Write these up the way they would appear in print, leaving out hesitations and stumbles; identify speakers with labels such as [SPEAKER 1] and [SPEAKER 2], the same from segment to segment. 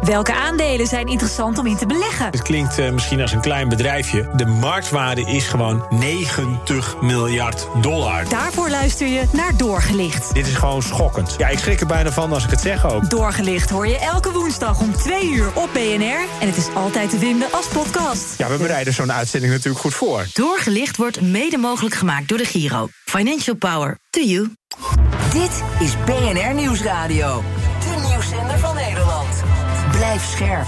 [SPEAKER 1] Welke aandelen zijn interessant om in te beleggen?
[SPEAKER 2] Het klinkt misschien als een klein bedrijfje. De marktwaarde is gewoon $90 miljard.
[SPEAKER 1] Daarvoor luister je naar Doorgelicht.
[SPEAKER 2] Dit is gewoon schokkend. Ja, ik schrik er bijna van als ik het zeg ook.
[SPEAKER 1] Doorgelicht hoor je elke woensdag om 2:00 op BNR. En het is altijd te vinden als podcast.
[SPEAKER 2] Ja, we bereiden zo'n uitzending natuurlijk goed voor.
[SPEAKER 3] Doorgelicht wordt mede mogelijk gemaakt door de Giro. Financial Power to you.
[SPEAKER 4] Dit is BNR Nieuwsradio. De nieuwszender van Nederland. Blijf scherp.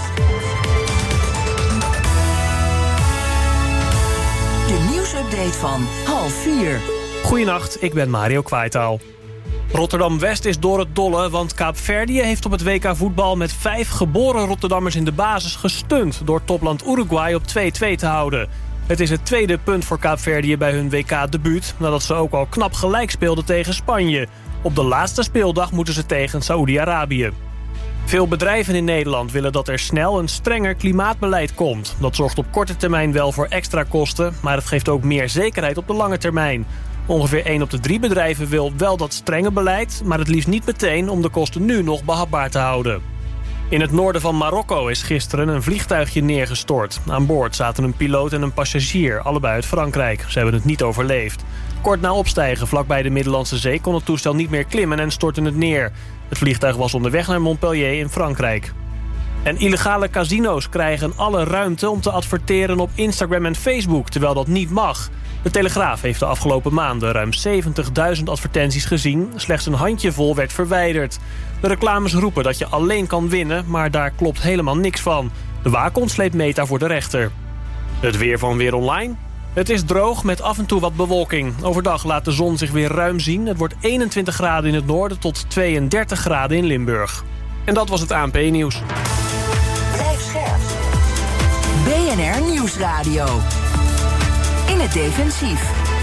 [SPEAKER 4] De nieuwsupdate van 3:30.
[SPEAKER 5] Goedenacht, ik ben Mario Kwaitaal. Rotterdam-West is door het dolle, want Kaapverdië heeft op het WK voetbal met 5 geboren Rotterdammers in de basis gesteund door topland Uruguay op 2-2 te houden. Het is het tweede punt voor Kaapverdië bij hun WK-debuut, nadat ze ook al knap gelijk speelden tegen Spanje. Op de laatste speeldag moeten ze tegen Saoedi-Arabië. Veel bedrijven in Nederland willen dat er snel een strenger klimaatbeleid komt. Dat zorgt op korte termijn wel voor extra kosten, maar het geeft ook meer zekerheid op de lange termijn. Ongeveer 1 op de 3 bedrijven wil wel dat strenge beleid, maar het liefst niet meteen om de kosten nu nog behapbaar te houden. In het noorden van Marokko is gisteren een vliegtuigje neergestort. Aan boord zaten een piloot en een passagier, allebei uit Frankrijk. Ze hebben het niet overleefd. Kort na opstijgen vlakbij de Middellandse Zee kon het toestel niet meer klimmen en stortte het neer. Het vliegtuig was onderweg naar Montpellier in Frankrijk. En illegale casino's krijgen alle ruimte om te adverteren op Instagram en Facebook, terwijl dat niet mag. De Telegraaf heeft de afgelopen maanden ruim 70.000 advertenties gezien. Slechts een handjevol werd verwijderd. De reclames roepen dat je alleen kan winnen, maar daar klopt helemaal niks van. De waakhond sleept Meta voor de rechter. Het weer van Weer Online. Het is droog met af en toe wat bewolking. Overdag laat de zon zich weer ruim zien. Het wordt 21 graden in het noorden tot 32 graden in Limburg. En dat was het ANP-nieuws.
[SPEAKER 4] Blijf scherp. BNR Nieuwsradio. In het defensief.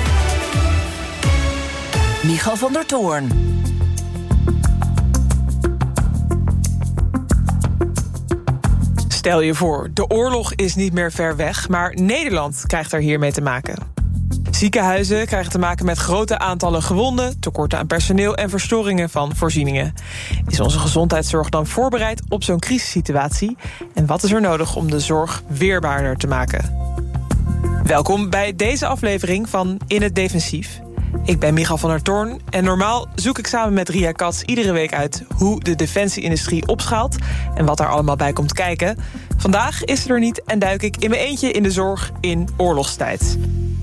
[SPEAKER 4] Michal van der Toorn.
[SPEAKER 6] Stel je voor, de oorlog is niet meer ver weg, maar Nederland krijgt er hiermee te maken. Ziekenhuizen krijgen te maken met grote aantallen gewonden, tekorten aan personeel en verstoringen van voorzieningen. Is onze gezondheidszorg dan voorbereid op zo'n crisissituatie? En wat is er nodig om de zorg weerbaarder te maken? Welkom bij deze aflevering van In het Defensief. Ik ben Michal van der Toorn en normaal zoek ik samen met Ria Katz iedere week uit hoe de defensieindustrie opschaalt en wat daar allemaal bij komt kijken. Vandaag is ze er niet en duik ik in mijn eentje in de zorg in oorlogstijd.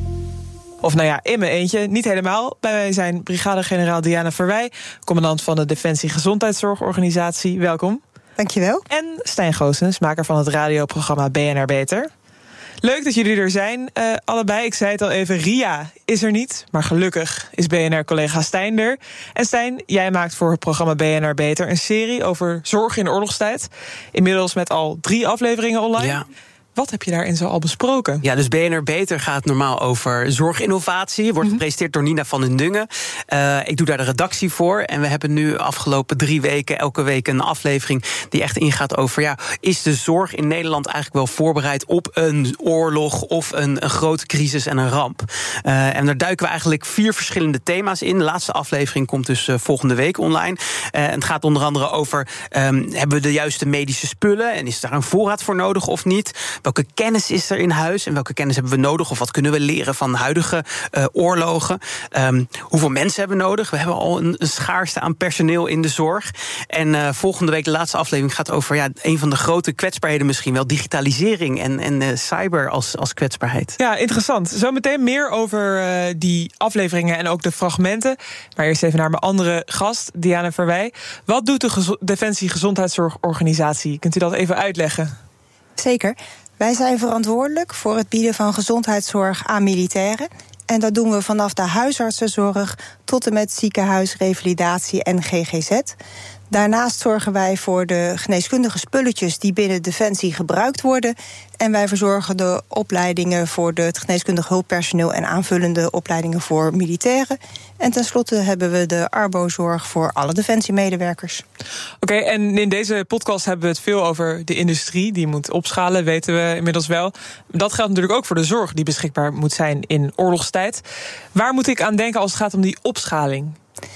[SPEAKER 6] Of nou ja, in mijn eentje, niet helemaal. Bij mij zijn brigadegeneraal Diana Verwij, commandant van de Defensie Gezondheidszorgorganisatie. Welkom.
[SPEAKER 7] Dankjewel.
[SPEAKER 6] En Stijn Goossens, maker van het radioprogramma BNR Beter. Leuk dat jullie er zijn, allebei. Ik zei het al even, Ria is er niet, maar gelukkig is BNR-collega Stijn er. En Stijn, jij maakt voor het programma BNR Beter een serie over zorg in oorlogstijd. Inmiddels met al 3 afleveringen online.
[SPEAKER 8] Ja.
[SPEAKER 6] Wat heb je daarin zo al besproken?
[SPEAKER 8] Ja, dus BNR Beter gaat normaal over zorginnovatie. Wordt gepresenteerd door Nina van den Dungen. Ik doe daar de redactie voor. En we hebben nu afgelopen 3 weken, elke week een aflevering die echt ingaat over, is de zorg in Nederland eigenlijk wel voorbereid op een oorlog of een grote crisis en een ramp? En daar duiken we eigenlijk 4 verschillende thema's in. De laatste aflevering komt dus volgende week online. Het gaat onder andere over, hebben we de juiste medische spullen? En is daar een voorraad voor nodig of niet? Welke kennis is er in huis en welke kennis hebben we nodig? Of wat kunnen we leren van huidige oorlogen? Hoeveel mensen hebben we nodig? We hebben al een schaarste aan personeel in de zorg. En volgende week de laatste aflevering gaat over een van de grote kwetsbaarheden misschien wel. Digitalisering en cyber als kwetsbaarheid. Ja,
[SPEAKER 6] interessant. Zometeen meer over die afleveringen en ook de fragmenten. Maar eerst even naar mijn andere gast, Diana Verwij. Wat doet de Defensie Gezondheidszorgorganisatie? Kunt u dat even uitleggen?
[SPEAKER 7] Zeker. Wij zijn verantwoordelijk voor het bieden van gezondheidszorg aan militairen. En dat doen we vanaf de huisartsenzorg tot en met ziekenhuis, revalidatie en GGZ. Daarnaast zorgen wij voor de geneeskundige spulletjes die binnen Defensie gebruikt worden. En wij verzorgen de opleidingen voor het geneeskundig hulppersoneel en aanvullende opleidingen voor militairen. En tenslotte hebben we de arbozorg voor alle Defensiemedewerkers.
[SPEAKER 6] Oké, en in deze podcast hebben we het veel over de industrie. Die moet opschalen, weten we inmiddels wel. Dat geldt natuurlijk ook voor de zorg die beschikbaar moet zijn in oorlogstijd. Waar moet ik aan denken als het gaat om die opschaling?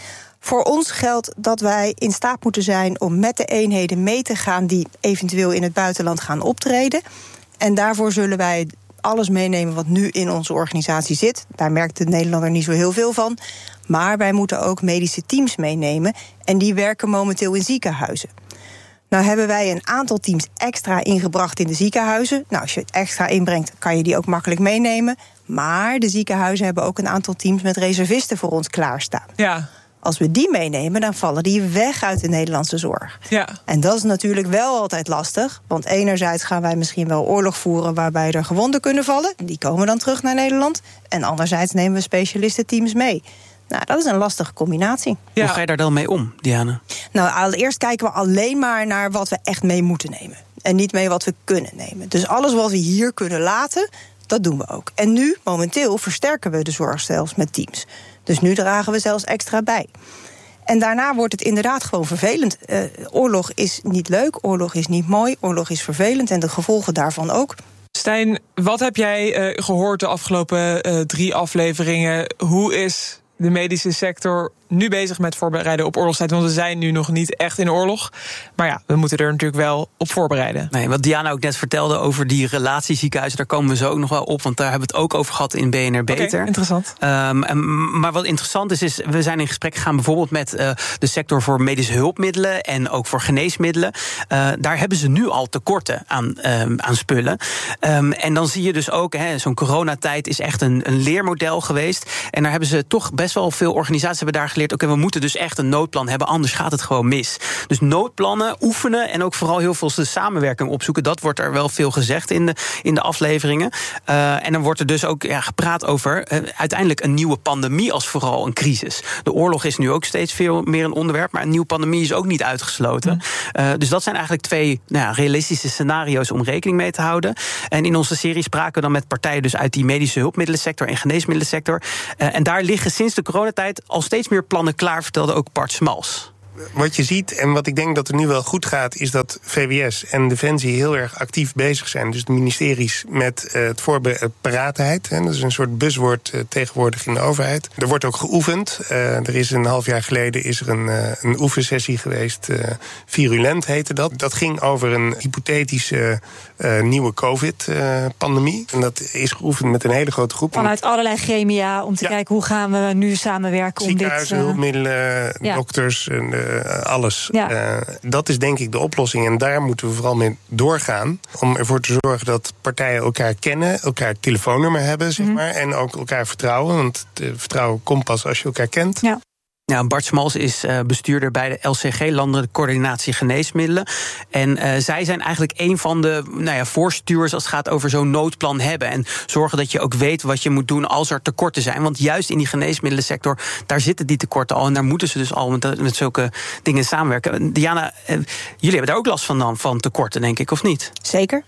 [SPEAKER 7] Voor ons geldt dat wij in staat moeten zijn om met de eenheden mee te gaan die eventueel in het buitenland gaan optreden. En daarvoor zullen wij alles meenemen wat nu in onze organisatie zit. Daar merkt de Nederlander niet zo heel veel van. Maar wij moeten ook medische teams meenemen. En die werken momenteel in ziekenhuizen. Nou hebben wij een aantal teams extra ingebracht in de ziekenhuizen. Nou, als je het extra inbrengt, kan je die ook makkelijk meenemen. Maar de ziekenhuizen hebben ook een aantal teams met reservisten voor ons klaarstaan.
[SPEAKER 6] Ja.
[SPEAKER 7] Als we die meenemen, dan vallen die weg uit de Nederlandse zorg.
[SPEAKER 6] Ja.
[SPEAKER 7] En dat is natuurlijk wel altijd lastig. Want enerzijds gaan wij misschien wel oorlog voeren waarbij er gewonden kunnen vallen. Die komen dan terug naar Nederland. En anderzijds nemen we specialistenteams mee. Nou, dat is een lastige combinatie.
[SPEAKER 8] Ja. Hoe ga je daar dan mee om, Diana?
[SPEAKER 7] Nou, allereerst kijken we alleen maar naar wat we echt mee moeten nemen. En niet mee wat we kunnen nemen. Dus alles wat we hier kunnen laten, dat doen we ook. En nu, momenteel, versterken we de zorg zelfs met teams. Dus nu dragen we zelfs extra bij. En daarna wordt het inderdaad gewoon vervelend. Oorlog is niet leuk, oorlog is niet mooi, oorlog is vervelend en de gevolgen daarvan ook.
[SPEAKER 6] Stijn, wat heb jij gehoord de afgelopen 3 afleveringen? Hoe is de medische sector nu bezig met voorbereiden op oorlogstijd? Want we zijn nu nog niet echt in oorlog. Maar ja, we moeten er natuurlijk wel op voorbereiden.
[SPEAKER 8] Nee, wat Diana ook net vertelde over die relatieziekenhuizen, daar komen we zo ook nog wel op, want daar hebben we het ook over gehad in BNR Beter.
[SPEAKER 6] Okay, interessant.
[SPEAKER 8] Maar wat interessant is, we zijn in gesprek gegaan bijvoorbeeld met de sector voor medische hulpmiddelen en ook voor geneesmiddelen. Daar hebben ze nu al tekorten aan spullen. En dan zie je dus ook, zo'n coronatijd is echt een leermodel geweest. En daar hebben ze toch best wel veel organisaties hebben daar geleerd. Oké, we moeten dus echt een noodplan hebben, anders gaat het gewoon mis. Dus noodplannen, oefenen en ook vooral heel veel de samenwerking opzoeken. Dat wordt er wel veel gezegd in de afleveringen. En dan wordt er dus ook gepraat over uiteindelijk een nieuwe pandemie als vooral een crisis. De oorlog is nu ook steeds veel meer een onderwerp, maar een nieuwe pandemie is ook niet uitgesloten. Dus dat zijn eigenlijk 2 realistische scenario's om rekening mee te houden. En in onze serie spraken we dan met partijen dus uit die medische hulpmiddelsector en geneesmiddelsector. En daar liggen sinds de coronatijd al steeds meer plannen klaar, vertelde ook Bart Smals.
[SPEAKER 9] Wat je ziet en wat ik denk dat er nu wel goed gaat, is dat VWS en Defensie heel erg actief bezig zijn. Dus de ministeries met het paraatheid. Dat is een soort buzzwoord tegenwoordig in de overheid. Er wordt ook geoefend. Er is een half jaar geleden een oefensessie geweest. Virulent heette dat. Dat ging over een hypothetische nieuwe COVID-pandemie. En dat is geoefend met een hele grote groep.
[SPEAKER 1] Vanuit allerlei gremia om te kijken hoe gaan we nu samenwerken.
[SPEAKER 9] Ziekenhuizen, hulpmiddelen, dokters, alles. Ja. Dat is denk ik de oplossing. En daar moeten we vooral mee doorgaan. Om ervoor te zorgen dat partijen elkaar kennen, elkaar telefoonnummer hebben, zeg maar. En ook elkaar vertrouwen. Want vertrouwen komt pas als je elkaar kent.
[SPEAKER 1] Ja.
[SPEAKER 8] Ja, Bart Smals is bestuurder bij de LCG, Landelijke Coördinatie Geneesmiddelen. En zij zijn eigenlijk een van de voorstuwers als het gaat over zo'n noodplan hebben. En zorgen dat je ook weet wat je moet doen als er tekorten zijn. Want juist in die geneesmiddelensector, daar zitten die tekorten al. En daar moeten ze dus al met zulke dingen samenwerken. Diana, jullie hebben daar ook last van tekorten, denk ik, of niet?
[SPEAKER 7] Zeker.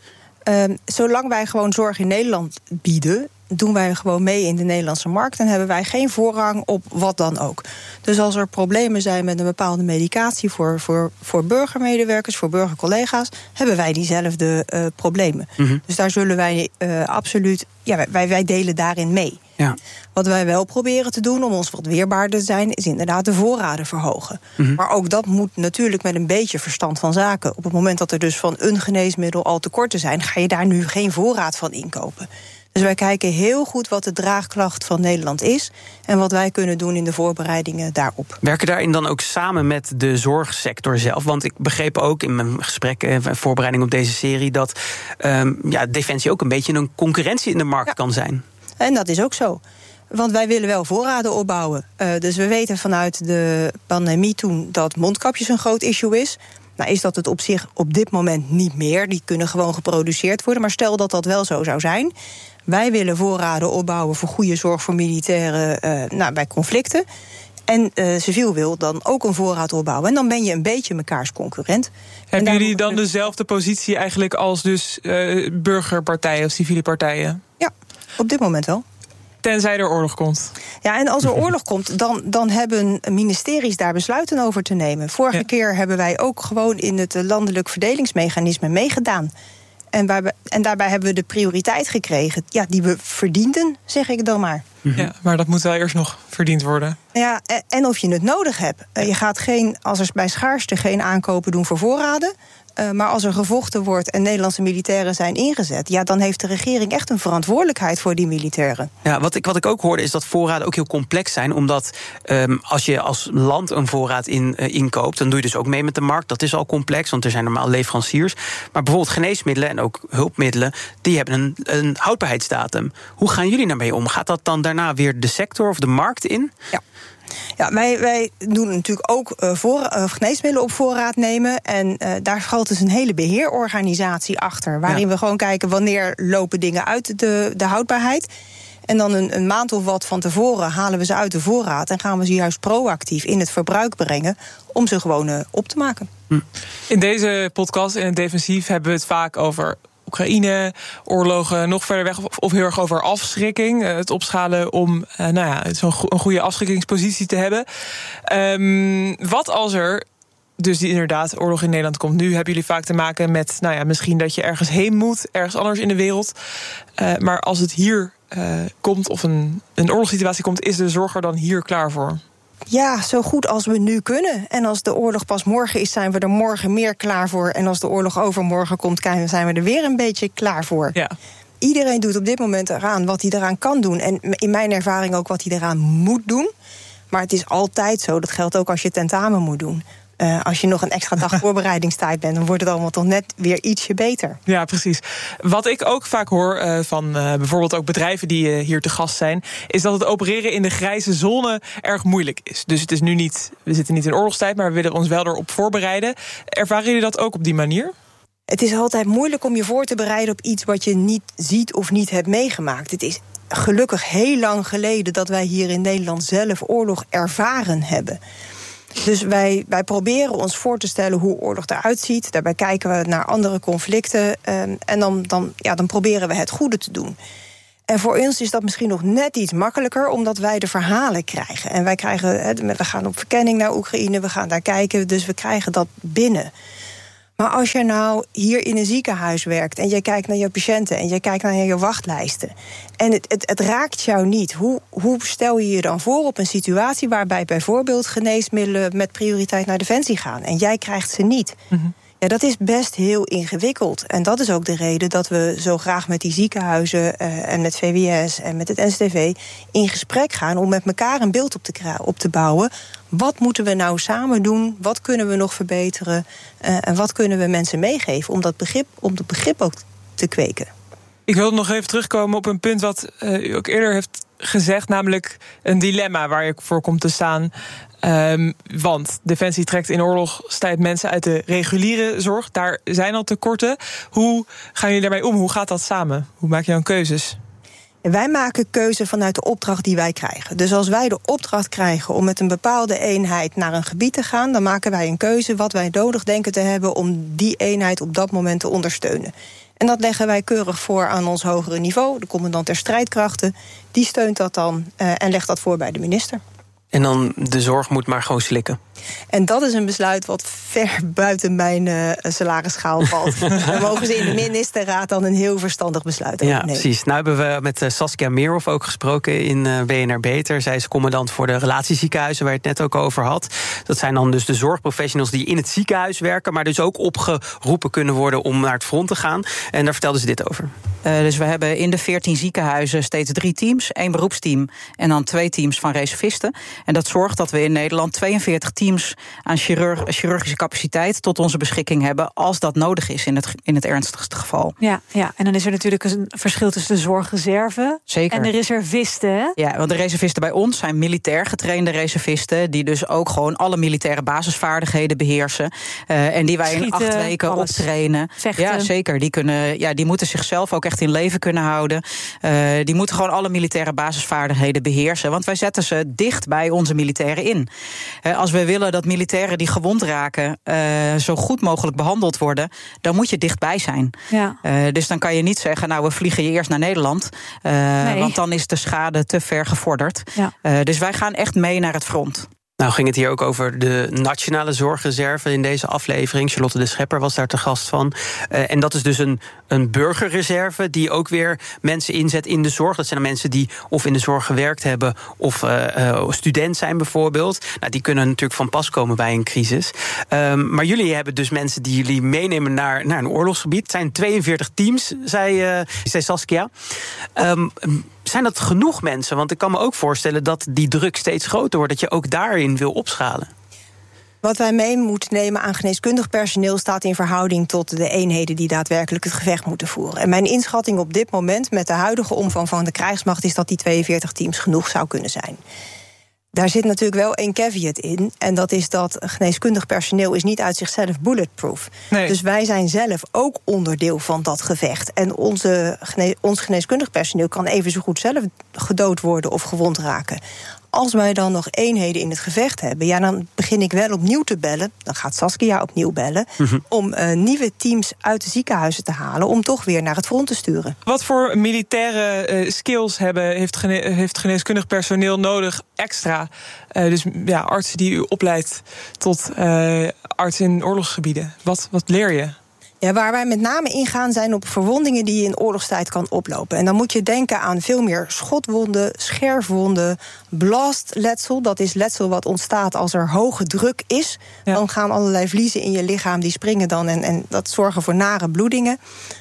[SPEAKER 7] Zolang wij gewoon zorg in Nederland bieden, doen wij gewoon mee in de Nederlandse markt en hebben wij geen voorrang op wat dan ook. Dus als er problemen zijn met een bepaalde medicatie voor burgermedewerkers, voor burgercollega's, hebben wij diezelfde problemen. Mm-hmm. Dus daar zullen wij absoluut, wij delen daarin mee. Ja. Wat wij wel proberen te doen om ons wat weerbaarder te zijn, is inderdaad de voorraden verhogen. Mm-hmm. Maar ook dat moet natuurlijk met een beetje verstand van zaken. Op het moment dat er dus van een geneesmiddel al tekorten zijn, ga je daar nu geen voorraad van inkopen. Dus wij kijken heel goed wat de draagkracht van Nederland is en wat wij kunnen doen in de voorbereidingen daarop.
[SPEAKER 8] Werken daarin dan ook samen met de zorgsector zelf? Want ik begreep ook in mijn gesprekken en voorbereiding op deze serie dat Defensie ook een beetje een concurrentie in de markt kan zijn. En
[SPEAKER 7] dat is ook zo. Want wij willen wel voorraden opbouwen. Dus we weten vanuit de pandemie toen dat mondkapjes een groot issue is. Nou is dat het op zich op dit moment niet meer. Die kunnen gewoon geproduceerd worden. Maar stel dat dat wel zo zou zijn. Wij willen voorraden opbouwen voor goede zorg voor militairen bij conflicten. En civiel wil dan ook een voorraad opbouwen. En dan ben je een beetje mekaars concurrent.
[SPEAKER 6] Hebben jullie dan dezelfde positie eigenlijk als dus burgerpartijen of civiele partijen?
[SPEAKER 7] Ja, op dit moment wel.
[SPEAKER 6] Tenzij er oorlog komt.
[SPEAKER 7] Ja, en als er oorlog komt, dan hebben ministeries daar besluiten over te nemen. Vorige keer hebben wij ook gewoon in het landelijk verdelingsmechanisme meegedaan. En daarbij hebben we de prioriteit gekregen die we verdienden, zeg ik dan maar.
[SPEAKER 6] Ja, maar dat moet wel eerst nog verdiend worden.
[SPEAKER 7] Ja, en of je het nodig hebt. Je gaat als er bij schaarste geen aankopen doen voor voorraden. Maar als er gevochten wordt en Nederlandse militairen zijn ingezet, dan heeft de regering echt een verantwoordelijkheid voor die militairen.
[SPEAKER 8] Ja, wat ik ook hoorde is dat voorraden ook heel complex zijn. Omdat als je als land een voorraad inkoopt, dan doe je dus ook mee met de markt. Dat is al complex, want er zijn normaal leveranciers. Maar bijvoorbeeld geneesmiddelen en ook hulpmiddelen, die hebben een houdbaarheidsdatum. Hoe gaan jullie daarmee om? Gaat dat dan daarna weer de sector of de markt in?
[SPEAKER 7] Ja, wij doen natuurlijk ook geneesmiddelen op voorraad nemen. En daar schuilt dus een hele beheerorganisatie achter. Waarin we gewoon kijken wanneer lopen dingen uit de houdbaarheid. En dan een maand of wat van tevoren halen we ze uit de voorraad. En gaan we ze juist proactief in het verbruik brengen om ze gewoon op te maken.
[SPEAKER 6] In deze podcast, in het defensief, hebben we het vaak over Oekraïne, oorlogen nog verder weg, of heel erg over afschrikking. Het opschalen om zo'n goede afschrikkingspositie te hebben. Wat als er dus die inderdaad oorlog in Nederland komt? Nu hebben jullie vaak te maken met misschien dat je ergens heen moet, ergens anders in de wereld. Maar als het hier komt of een oorlogssituatie komt, is de zorg er dan hier klaar voor?
[SPEAKER 7] Ja, zo goed als we nu kunnen. En als de oorlog pas morgen is, zijn we er morgen meer klaar voor. En als de oorlog overmorgen komt, zijn we er weer een beetje klaar voor.
[SPEAKER 6] Ja.
[SPEAKER 7] Iedereen doet op dit moment eraan wat hij eraan kan doen. En in mijn ervaring ook wat hij eraan moet doen. Maar het is altijd zo, dat geldt ook als je tentamen moet doen. Als je nog een extra dag voorbereidingstijd bent, dan wordt het allemaal toch net weer ietsje beter.
[SPEAKER 6] Ja, precies. Wat ik ook vaak hoor van bijvoorbeeld ook bedrijven die hier te gast zijn, is dat het opereren in de grijze zone erg moeilijk is. Dus het is nu we zitten niet in oorlogstijd, maar we willen ons wel erop voorbereiden. Ervaren jullie dat ook op die manier?
[SPEAKER 7] Het is altijd moeilijk om je voor te bereiden op iets wat je niet ziet of niet hebt meegemaakt. Het is gelukkig heel lang geleden dat wij hier in Nederland zelf oorlog ervaren hebben. Dus wij proberen ons voor te stellen hoe oorlog eruit ziet. Daarbij kijken we naar andere conflicten. En dan proberen we het goede te doen. En voor ons is dat misschien nog net iets makkelijker, omdat wij de verhalen krijgen. En we gaan op verkenning naar Oekraïne, we gaan daar kijken, dus we krijgen dat binnen. Maar als je nou hier in een ziekenhuis werkt en je kijkt naar je patiënten en je kijkt naar je wachtlijsten en het raakt jou niet, hoe stel je je dan voor op een situatie waarbij bijvoorbeeld geneesmiddelen met prioriteit naar Defensie gaan en jij krijgt ze niet? Mm-hmm. Ja, dat is best heel ingewikkeld. En dat is ook de reden dat we zo graag met die ziekenhuizen en met VWS en met het NCTV in gesprek gaan om met elkaar een beeld op te bouwen. Wat moeten we nou samen doen? Wat kunnen we nog verbeteren? En wat kunnen we mensen meegeven om dat begrip ook te kweken?
[SPEAKER 6] Ik wil nog even terugkomen op een punt wat u ook eerder heeft gezegd, namelijk een dilemma waar je voor komt te staan. Want Defensie trekt in oorlogstijd mensen uit de reguliere zorg. Daar zijn al tekorten. Hoe gaan jullie daarmee om? Hoe gaat dat samen? Hoe maak je dan keuzes?
[SPEAKER 7] Wij maken keuze vanuit de opdracht die wij krijgen. Dus als wij de opdracht krijgen om met een bepaalde eenheid naar een gebied te gaan, dan maken wij een keuze wat wij nodig denken te hebben om die eenheid op dat moment te ondersteunen. En dat leggen wij keurig voor aan ons hogere niveau. De commandant der strijdkrachten, die steunt dat dan en legt dat voor bij de minister.
[SPEAKER 8] En dan de zorg moet maar gewoon slikken.
[SPEAKER 7] En dat is een besluit wat ver buiten mijn salarisschaal valt. Dan mogen ze in de ministerraad dan een heel verstandig besluit
[SPEAKER 8] nemen.
[SPEAKER 7] Ja,
[SPEAKER 8] precies. Nou hebben we met Saskia Meerhoff ook gesproken in BNR Beter. Zij is commandant voor de relatieziekenhuizen, waar je het net ook over had. Dat zijn dan dus de zorgprofessionals die in het ziekenhuis werken, maar dus ook opgeroepen kunnen worden om naar het front te gaan. En daar vertelden ze dit over.
[SPEAKER 10] Dus we hebben in de 14 ziekenhuizen steeds 3 teams, 1 beroepsteam en dan 2 teams van reservisten. En dat zorgt dat we in Nederland 42 teams aan chirurgische capaciteit tot onze beschikking hebben als dat nodig is in het ernstigste geval.
[SPEAKER 11] Ja, en dan is er natuurlijk een verschil tussen de zorgreserve en de reservisten. Hè?
[SPEAKER 10] Ja, want de reservisten bij ons zijn militair getrainde reservisten die dus ook gewoon alle militaire basisvaardigheden beheersen. En die wij in 8 weken optrainen.
[SPEAKER 11] Vechten.
[SPEAKER 10] Ja, zeker. Die moeten zichzelf ook echt in leven kunnen houden. Die moeten gewoon alle militaire basisvaardigheden beheersen. Want wij zetten ze dicht bij onze militairen in. Als we willen dat militairen die gewond raken zo goed mogelijk behandeld worden, dan moet je dichtbij zijn.
[SPEAKER 11] Ja.
[SPEAKER 10] Dus dan kan je niet zeggen, nou, we vliegen je eerst naar Nederland. Nee. Want dan is de schade te ver gevorderd. Ja. Dus wij gaan echt mee naar het front.
[SPEAKER 8] Nou ging het hier ook over de nationale zorgreserve in deze aflevering. Charlotte de Schepper was daar te gast van. En dat is dus een burgerreserve die ook weer mensen inzet in de zorg. Dat zijn dan mensen die of in de zorg gewerkt hebben of student zijn bijvoorbeeld. Nou, die kunnen natuurlijk van pas komen bij een crisis. Maar jullie hebben dus mensen die jullie meenemen naar een oorlogsgebied. Het zijn 42 teams, zei Saskia. Zijn dat genoeg mensen? Want ik kan me ook voorstellen dat die druk steeds groter wordt, dat je ook daarin wil opschalen.
[SPEAKER 7] Wat wij mee moeten nemen aan geneeskundig personeel staat in verhouding tot de eenheden die daadwerkelijk het gevecht moeten voeren. En mijn inschatting op dit moment met de huidige omvang van de krijgsmacht is dat die 42 teams genoeg zou kunnen zijn. Daar zit natuurlijk wel één caveat in. En dat is dat geneeskundig personeel is niet uit zichzelf bulletproof. Nee. Dus wij zijn zelf ook onderdeel van dat gevecht. En ons geneeskundig personeel kan even zo goed zelf gedood worden of gewond raken. Als wij dan nog eenheden in het gevecht hebben, ja, dan begin ik wel opnieuw te bellen. Dan gaat Saskia opnieuw bellen. Om nieuwe teams uit de ziekenhuizen te halen om toch weer naar het front te sturen.
[SPEAKER 6] Wat voor militaire skills heeft geneeskundig personeel nodig extra? Dus ja, artsen die u opleidt tot arts in oorlogsgebieden. Wat leer je?
[SPEAKER 7] Ja, waar wij met name ingaan zijn op verwondingen die je in oorlogstijd kan oplopen. En dan moet je denken aan veel meer schotwonden, scherfwonden, blastletsel. Dat is letsel wat ontstaat als er hoge druk is. Ja. Dan gaan allerlei vliezen in je lichaam, die springen dan en dat zorgen voor nare bloedingen.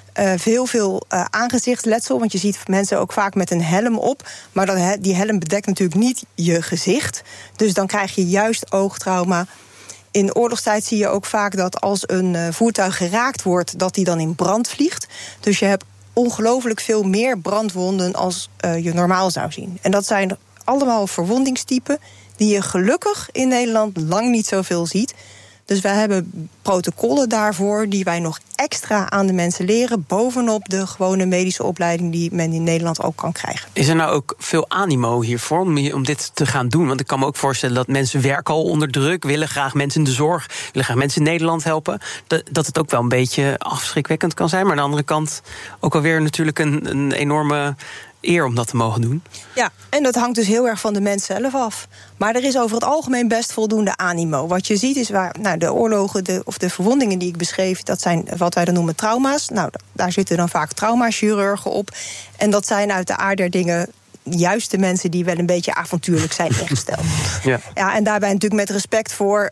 [SPEAKER 7] Veel aangezichtsletsel, want je ziet mensen ook vaak met een helm op. Maar die helm bedekt natuurlijk niet je gezicht. Dus dan krijg je juist oogtrauma. In oorlogstijd zie je ook vaak dat als een voertuig geraakt wordt, dat die dan in brand vliegt. Dus je hebt ongelooflijk veel meer brandwonden als je normaal zou zien. En dat zijn allemaal verwondingstypen die je gelukkig in Nederland lang niet zoveel ziet. Dus wij hebben protocollen daarvoor die wij nog extra aan de mensen leren, bovenop de gewone medische opleiding die men in Nederland ook kan krijgen. Is
[SPEAKER 8] er nou ook veel animo hiervoor om dit te gaan doen? Want ik kan me ook voorstellen dat mensen werken al onder druk, willen graag mensen in de zorg, willen graag mensen in Nederland helpen. Dat het ook wel een beetje afschrikwekkend kan zijn, maar aan de andere kant ook alweer natuurlijk een enorme eer om dat te mogen doen. Ja, en dat hangt dus heel erg van de mens zelf af. Maar er is over het algemeen best voldoende animo. Wat je ziet is de oorlogen of de verwondingen die ik beschreef, dat zijn wat wij dan noemen trauma's. Nou, daar zitten dan vaak traumachirurgen op. En dat zijn uit de aard der dingen juist de mensen die wel een beetje avontuurlijk zijn ingesteld. Ja, en daarbij natuurlijk met respect voor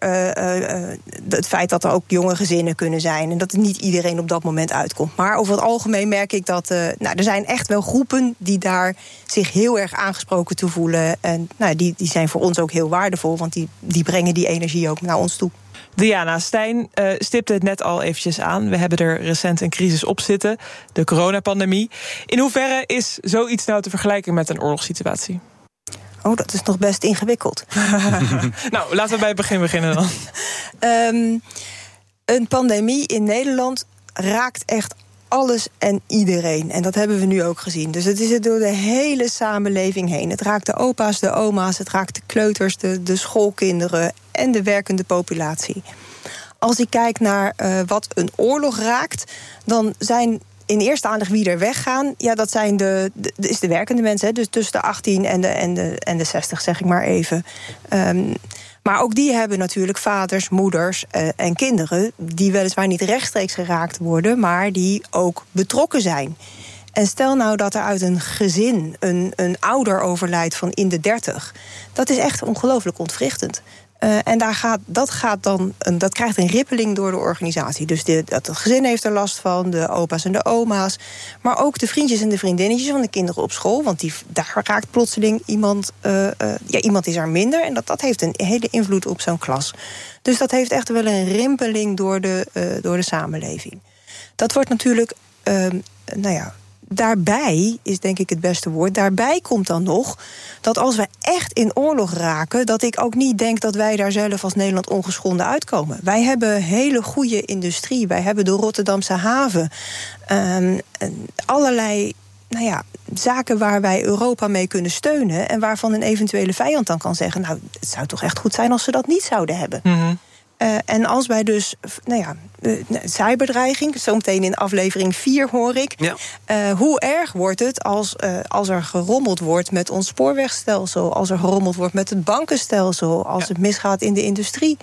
[SPEAKER 8] het feit dat er ook jonge gezinnen kunnen zijn en dat niet iedereen op dat moment uitkomt. Maar over het algemeen merk ik dat er zijn echt wel groepen die daar zich heel erg aangesproken toe voelen. En die zijn voor ons ook heel waardevol, want die brengen die energie ook naar ons toe.
[SPEAKER 6] Diana, Stijn stipte het net al eventjes aan. We hebben er recent een crisis op zitten, de coronapandemie. In hoeverre is zoiets nou te vergelijken met een oorlogssituatie?
[SPEAKER 7] Oh, dat is nog best ingewikkeld.
[SPEAKER 6] Nou, laten we bij het begin beginnen dan.
[SPEAKER 7] Een pandemie in Nederland raakt echt alles en iedereen. En dat hebben we nu ook gezien. Dus het is door de hele samenleving heen. Het raakt de opa's, de oma's, het raakt de kleuters, de schoolkinderen en de werkende populatie. Als ik kijk naar wat een oorlog raakt, dan zijn in eerste aandacht wie er weggaan. Ja, dat zijn is de werkende mensen, hè, dus tussen de 18 en de 60, zeg ik maar even. Maar ook die hebben natuurlijk vaders, moeders en kinderen die weliswaar niet rechtstreeks geraakt worden, maar die ook betrokken zijn. En stel nou dat er uit een gezin een ouder overlijdt van in de 30. Dat is echt ongelooflijk ontwrichtend. En dat krijgt een rippeling door de organisatie. Dus het gezin heeft er last van, de opa's en de oma's. Maar ook de vriendjes en de vriendinnetjes van de kinderen op school. Want daar raakt plotseling iemand is er minder. En dat heeft een hele invloed op zo'n klas. Dus dat heeft echt wel een rimpeling door de samenleving. Dat wordt natuurlijk, daarbij is denk ik het beste woord. Daarbij komt dan nog dat als we echt in oorlog raken, dat ik ook niet denk dat wij daar zelf als Nederland ongeschonden uitkomen. Wij hebben hele goede industrie. Wij hebben de Rotterdamse haven. Allerlei zaken waar wij Europa mee kunnen steunen en waarvan een eventuele vijand dan kan zeggen, nou, het zou toch echt goed zijn als ze dat niet zouden hebben. Mm-hmm. En als wij dus, cyberdreiging, zometeen in aflevering 4 hoor ik. Ja. Hoe erg wordt het als er gerommeld wordt met ons spoorwegstelsel, als er gerommeld wordt met het bankenstelsel, als het misgaat in de industrie.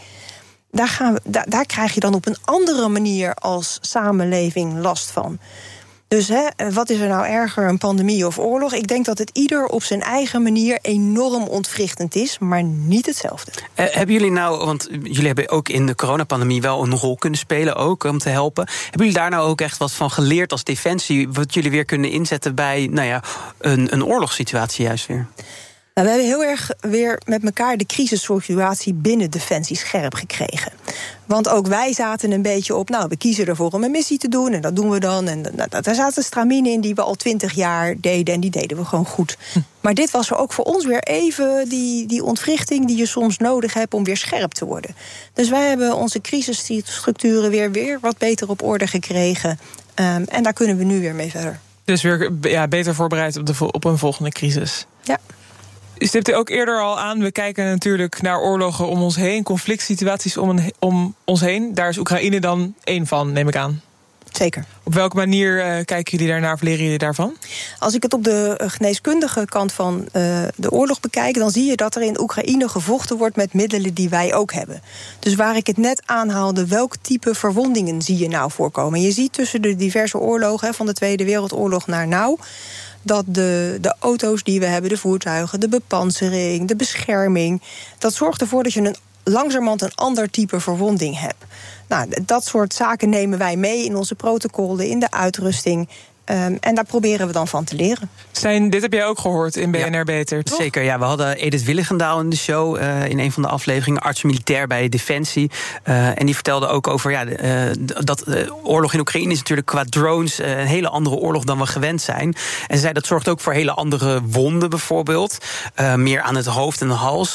[SPEAKER 7] Daar krijg je dan op een andere manier als samenleving last van. Dus wat is er nou erger, een pandemie of oorlog? Ik denk dat het ieder op zijn eigen manier enorm ontwrichtend is, maar niet hetzelfde.
[SPEAKER 8] Hebben jullie nou, want jullie hebben ook in de coronapandemie wel een rol kunnen spelen ook om te helpen. Hebben jullie daar nou ook echt wat van geleerd als Defensie, wat jullie weer kunnen inzetten bij een oorlogssituatie juist weer?
[SPEAKER 7] We hebben heel erg weer met elkaar de crisissituatie binnen Defensie scherp gekregen. Want ook wij zaten een beetje op, we kiezen ervoor om een missie te doen en dat doen we dan. En daar zaten straminen in die we al 20 jaar deden en die deden we gewoon goed. Maar dit was er ook voor ons weer even die ontwrichting die je soms nodig hebt om weer scherp te worden. Dus wij hebben onze crisisstructuren weer wat beter op orde gekregen. En daar kunnen we nu weer mee verder.
[SPEAKER 6] Dus weer beter voorbereid op een volgende crisis.
[SPEAKER 7] Ja.
[SPEAKER 6] U stipte ook eerder al aan, we kijken natuurlijk naar oorlogen om ons heen, conflict situaties om ons heen. Daar is Oekraïne dan één van, neem ik aan.
[SPEAKER 7] Zeker.
[SPEAKER 6] Op welke manier kijken jullie daarnaar of leren jullie daarvan?
[SPEAKER 7] Als ik het op de geneeskundige kant van de oorlog bekijk, dan zie je dat er in Oekraïne gevochten wordt met middelen die wij ook hebben. Dus waar ik het net aanhaalde, welk type verwondingen zie je nou voorkomen? Je ziet tussen de diverse oorlogen, van de Tweede Wereldoorlog naar nou, dat de auto's die we hebben, de voertuigen, de bepansering, de bescherming, dat zorgt ervoor dat je langzamerhand een ander type verwonding hebt. Dat soort zaken nemen wij mee in onze protocollen, in de uitrusting. En daar proberen we dan van te leren.
[SPEAKER 6] Stijn, dit heb jij ook gehoord in BNR Beter, toch?
[SPEAKER 8] Zeker, ja. We hadden Edith Willigendaal in de show in een van de afleveringen, arts militair bij Defensie. En die vertelde ook over dat de oorlog in Oekraïne is natuurlijk qua drones een hele andere oorlog dan we gewend zijn. En ze zei dat zorgt ook voor hele andere wonden bijvoorbeeld. Meer aan het hoofd en de hals.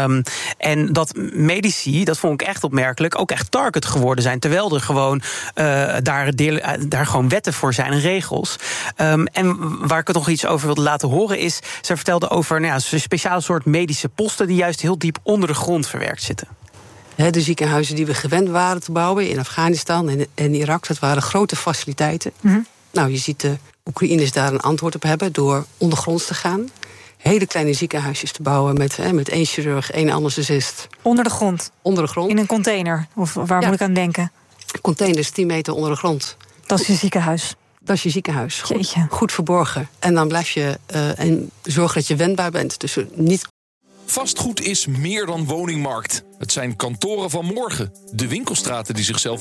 [SPEAKER 8] En dat medici, dat vond ik echt opmerkelijk, ook echt target geworden zijn. Terwijl er gewoon daar gewoon wetten voor zijn en regels. En waar ik het nog iets over wilde laten horen is, ze vertelde over een speciaal soort medische posten die juist heel diep onder de grond verwerkt zitten.
[SPEAKER 12] De ziekenhuizen die we gewend waren te bouwen in Afghanistan en Irak, dat waren grote faciliteiten. Mm-hmm. Je ziet de Oekraïners daar een antwoord op hebben door ondergronds te gaan. Hele kleine ziekenhuisjes te bouwen met 1 chirurg, 1 anesthesist.
[SPEAKER 11] Onder de grond? Onder de grond. In een container? Of waar moet ik aan denken?
[SPEAKER 12] Containers 10 meter onder de grond.
[SPEAKER 11] Dat is je ziekenhuis?
[SPEAKER 12] Dat is je ziekenhuis. Goed verborgen. En dan blijf je en zorg dat je wendbaar bent. Dus niet.
[SPEAKER 13] Vastgoed is meer dan woningmarkt. Het zijn kantoren van morgen. De winkelstraten die zichzelf